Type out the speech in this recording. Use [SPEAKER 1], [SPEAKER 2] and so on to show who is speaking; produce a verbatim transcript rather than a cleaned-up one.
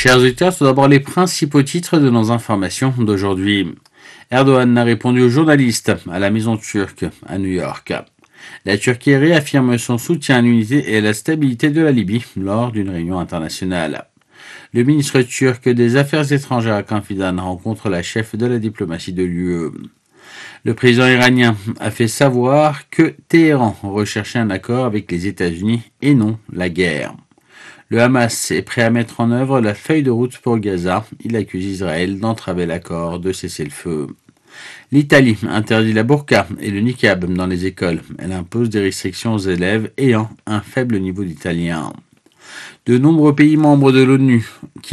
[SPEAKER 1] Chers auditeurs, tout d'abord les principaux titres de nos informations d'aujourd'hui. Erdogan a répondu aux journalistes à la maison turque à New York. La Turquie réaffirme son soutien à l'unité et à la stabilité de la Libye lors d'une réunion internationale. Le ministre turc des Affaires étrangères Hakan Fidan rencontre la chef de la diplomatie de l'U E. Le président iranien a fait savoir que Téhéran recherchait un accord avec les États-Unis et non la guerre. Le Hamas est prêt à mettre en œuvre la feuille de route pour Gaza. Il accuse Israël d'entraver l'accord de cessez-le-feu. L'Italie interdit la burqa et le niqab dans les écoles. Elle impose des restrictions aux élèves ayant un faible niveau d'italien. De nombreux pays membres de l'ONU qui